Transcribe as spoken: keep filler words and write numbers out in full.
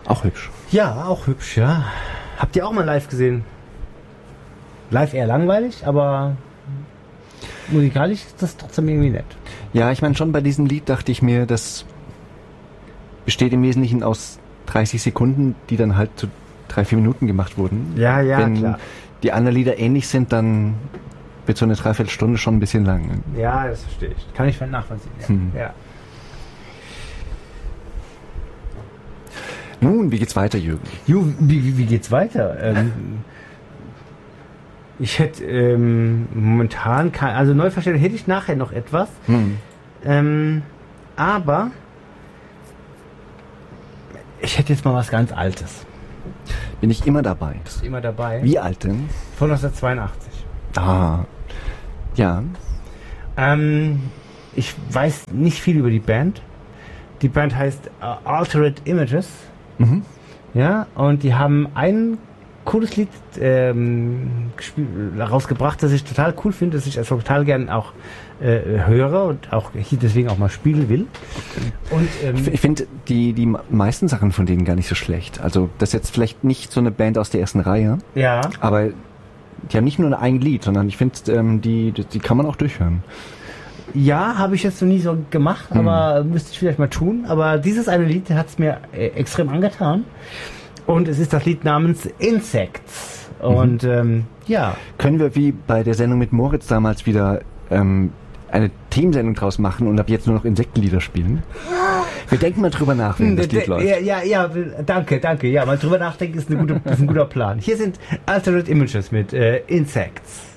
Auch hübsch. Ja, auch hübsch, ja. Habt ihr auch mal live gesehen? Live eher langweilig, aber musikalisch ist das trotzdem irgendwie nett. Ja, ich meine, schon bei diesem Lied dachte ich mir, das besteht im Wesentlichen aus dreißig Sekunden, die dann halt zu drei, vier Minuten gemacht wurden. Ja, ja, Wenn klar. die anderen Lieder ähnlich sind, dann wird so eine Dreiviertelstunde schon ein bisschen lang. Ja, das verstehe ich. Kann ich nachvollziehen. Ja. Hm. Ja. Nun, wie geht's weiter, Jürgen? Ju, wie, wie, wie geht's weiter? Ähm, ich hätte ähm, momentan kein, also Neuverstellung hätte ich nachher noch etwas. Hm. Ähm, aber ich hätte jetzt mal was ganz Altes. Bin ich immer dabei. Bist du immer dabei? Wie alt denn? Von neunzehnhundertzweiundachtzig. Ah, ja. Ähm, ich weiß nicht viel über die Band. Die Band heißt uh, Altered Images. Mhm. Ja, und die haben ein cooles Lied ähm, gespielt, rausgebracht, das ich total cool finde, das ich also total gern auch äh, höre und auch hier deswegen auch mal spielen will. Und ähm, Ich finde die, die meisten Sachen von denen gar nicht so schlecht. Also das ist jetzt vielleicht nicht so eine Band aus der ersten Reihe, ja, aber die haben nicht nur ein Lied, sondern ich finde, ähm, die, die kann man auch durchhören. ja, habe ich jetzt noch nie so gemacht, Hm. aber müsste ich vielleicht mal tun. Aber dieses eine Lied hat es mir äh, extrem angetan. Und es ist das Lied namens Insects. Und mhm. ähm, ja. Können wir wie bei der Sendung mit Moritz damals wieder ähm, eine Themensendung draus machen und ab jetzt nur noch Insektenlieder spielen? Wir denken mal drüber nach, wenn das Lied läuft. Ja, ja, ja, danke, danke. Ja, mal drüber nachdenken ist, eine gute, ist ein guter Plan. Hier sind Altered Images mit äh, Insects.